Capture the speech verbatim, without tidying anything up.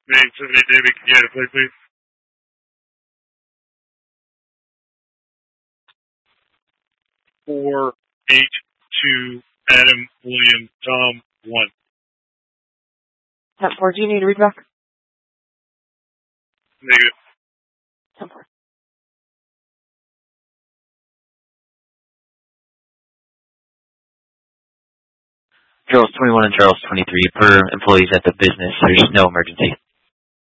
Name seventy, David, can you add a play, please? Four, eight, two, Adam, William, Tom, one. ten four, do you need to read back? Negative. ten four. Charles twenty-one and Charles twenty-three, per employees at the business, there's no emergency.